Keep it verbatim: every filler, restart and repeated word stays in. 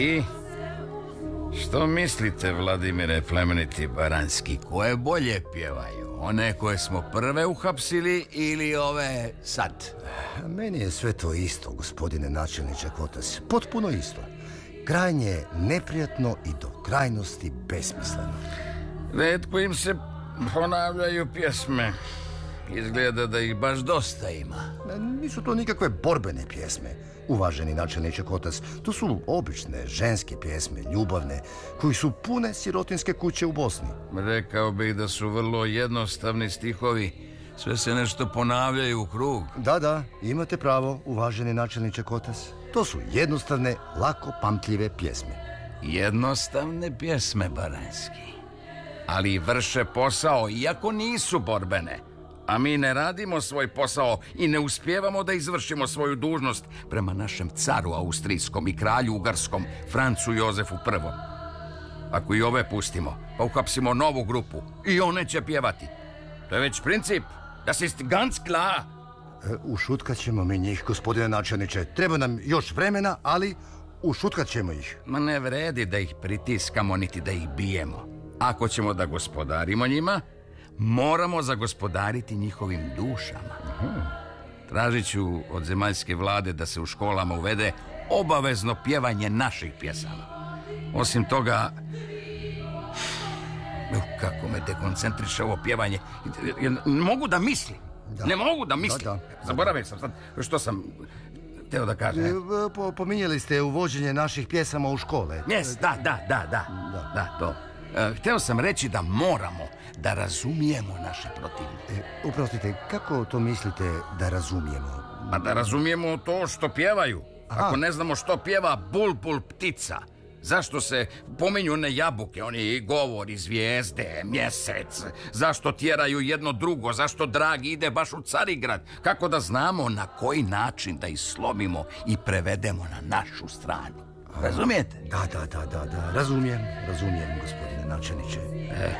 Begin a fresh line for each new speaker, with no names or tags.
I što mislite, Vladimire plemeniti Baranski, koje bolje pjevaju? One koje smo prve uhapsili ili ove sad?
Meni je sve to isto, gospodine načelniče Kotas. Potpuno isto. Krajnje neprijatno i do krajnosti besmisleno.
Retko im se ponavljaju pjesme. Izgleda da ih baš dosta ima.
Nisu to nikakve borbene pjesme, uvaženi načelniče Kotas. To su obične ženske pjesme, ljubavne, koji su pune sirotinske kuće u Bosni.
Rekao bih da su vrlo jednostavni stihovi. Sve se nešto ponavljaju u krug.
Da, da, imate pravo, uvaženi načelniče Kotas. To su jednostavne, lako pamtljive pjesme.
Jednostavne pjesme, Baranski. Ali vrše posao, iako nisu borbene. A mi ne radimo svoj posao i ne uspijevamo da izvršimo svoju dužnost prema našem caru austrijskom i kralju ugarskom, Francu Jozefu Prvom. Ako i ove pustimo, pa uhapsimo novu grupu, i one će pjevati. To je već princip. Das ist ganz klar.
E, ušutkat ćemo mi njih, gospodine načelniče. Treba nam još vremena, ali ušutkat ćemo ih.
Ma ne vredi da ih pritiskamo, niti da ih bijemo. Ako ćemo da gospodarimo njima, moramo zagospodariti njihovim dušama. Tražit ću od zemaljske vlade da se u školama uvede obavezno pjevanje naših pjesama. Osim toga, kako me dekoncentriše ovo pjevanje. Ne mogu da mislim. Da. Ne mogu da mislim. Da, da. Zaboravio sam sad što sam hteo da kažem. E,
po, pominjali ste uvođenje naših pjesama u škole.
Yes, da, da, da, da, da, da, to. E, hteo sam reći da moramo da razumijemo naše protivnike.
E, uprostite, kako to mislite da razumijemo?
Pa da razumijemo to što pjevaju. Aha. Ako ne znamo što pjeva bulbul ptica, zašto se pominju one jabuke, oni govori, zvijezde, mjesec, zašto tjeraju jedno drugo, zašto Dragi ide baš u Carigrad, kako da znamo na koji način da ih slomimo i prevedemo na našu stranu. Razumijete?
Da, da, da, da, da, razumijem, razumijem, gospodine načelniče.
E,